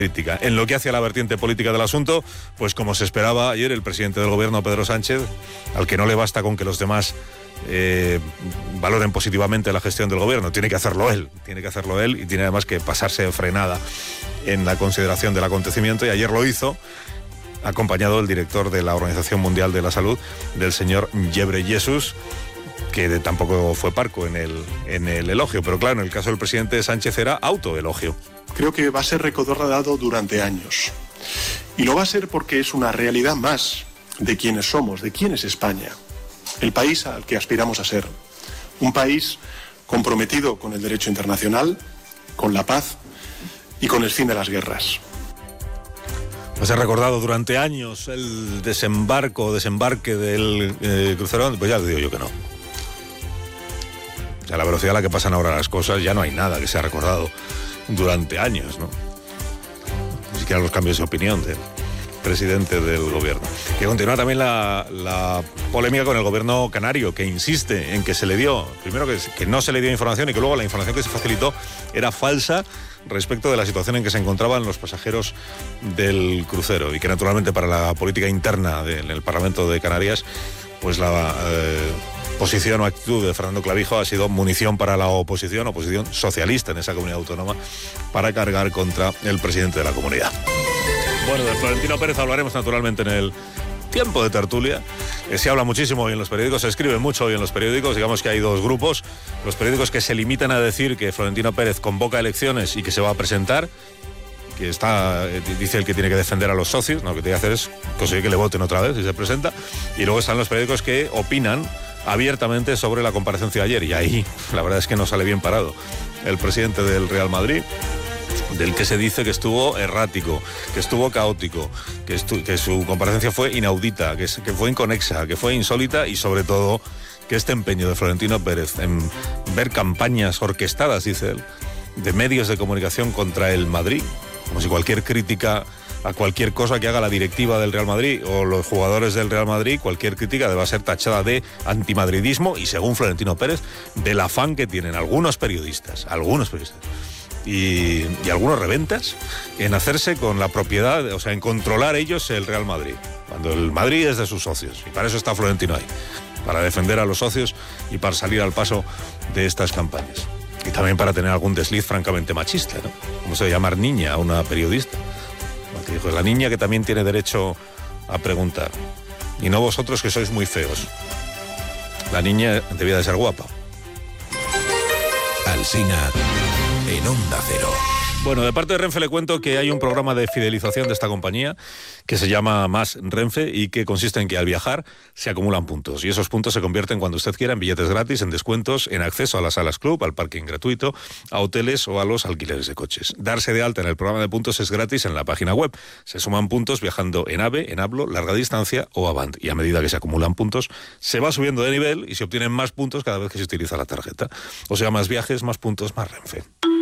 crítica. En lo que hace a la vertiente política del asunto, pues como se esperaba ayer, el presidente del gobierno, Pedro Sánchez, al que no le basta con que los demás valoren positivamente la gestión del gobierno, tiene que hacerlo él y tiene además que pasarse de frenada en la consideración del acontecimiento, y ayer lo hizo acompañado del director de la Organización Mundial de la Salud, del señor Ghebreyesus, que tampoco fue parco en el elogio, pero claro, en el caso del presidente Sánchez era autoelogio. Creo que va a ser recordado durante años. Y lo va a ser porque es una realidad más de quiénes somos, de quién es España. El país al que aspiramos a ser. Un país comprometido con el derecho internacional, con la paz y con el fin de las guerras. Va a ser recordado durante años el desembarque del crucero. Pues ya te digo yo que no. O sea, a la velocidad a la que pasan ahora las cosas, ya no hay nada que sea recordado durante años, ¿no? Ni siquiera los cambios de opinión del presidente del gobierno. Que continúa también la polémica con el gobierno canario, que insiste en que se le dio, primero que no se le dio información, y que luego la información que se facilitó era falsa respecto de la situación en que se encontraban los pasajeros del crucero, y que naturalmente para la política interna del Parlamento de Canarias, pues la posición o actitud de Fernando Clavijo ha sido munición para la oposición socialista en esa comunidad autónoma, para cargar contra el presidente de la comunidad. Bueno, de Florentino Pérez hablaremos naturalmente en el tiempo de tertulia. Se habla muchísimo hoy en los periódicos, se escribe mucho hoy en los periódicos. Digamos que hay dos grupos: los periódicos que se limitan a decir que Florentino Pérez convoca elecciones y que se va a presentar, que dice el que tiene que defender a los socios, lo que tiene que hacer es conseguir que le voten otra vez si se presenta. Y luego están los periódicos que opinan abiertamente sobre la comparecencia de ayer, y ahí la verdad es que no sale bien parado el presidente del Real Madrid, del que se dice que estuvo errático, que estuvo caótico, que su comparecencia fue inaudita, que fue inconexa, que fue insólita, y sobre todo que este empeño de Florentino Pérez en ver campañas orquestadas, dice él, de medios de comunicación contra el Madrid, como si cualquier crítica a cualquier cosa que haga la directiva del Real Madrid o los jugadores del Real Madrid, cualquier crítica deba ser tachada de antimadridismo, y según Florentino Pérez, del afán que tienen algunos periodistas y algunos reventas en hacerse con la propiedad, o sea, en controlar ellos el Real Madrid, cuando el Madrid es de sus socios, y para eso está Florentino ahí, para defender a los socios y para salir al paso de estas campañas. Y también para tener algún desliz francamente machista, ¿no? Como se llamar niña a una periodista. Que dijo, la niña que también tiene derecho a preguntar, y no vosotros que sois muy feos. La niña debía de ser guapa. Alsina en Onda Cero. Bueno, de parte de Renfe le cuento que hay un programa de fidelización de esta compañía que se llama Más Renfe, y que consiste en que al viajar se acumulan puntos, y esos puntos se convierten, cuando usted quiera, en billetes gratis, en descuentos, en acceso a las salas club, al parking gratuito, a hoteles o a los alquileres de coches. Darse de alta en el programa de puntos es gratis en la página web. Se suman puntos viajando en AVE, en Hablo, larga distancia o Avant, y a medida que se acumulan puntos se va subiendo de nivel y se obtienen más puntos cada vez que se utiliza la tarjeta. O sea, más viajes, más puntos, más Renfe.